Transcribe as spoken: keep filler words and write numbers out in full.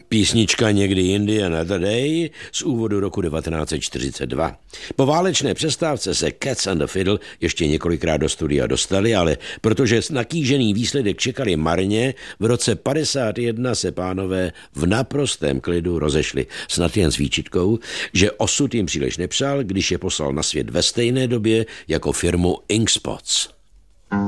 Písnička Někdy jindy Another Day z úvodu roku devatenáct set čtyřicet dva. Po válečné přestávce se Cats and the Fiddle ještě několikrát do studia dostali, ale protože nakýžený výsledek čekali marně, v roce padesát jedna se pánové v naprostém klidu rozešli, snad jen s výčitkou, že osud jim příliš nepřál, když je poslal na svět ve stejné době jako firmu Ink Spots.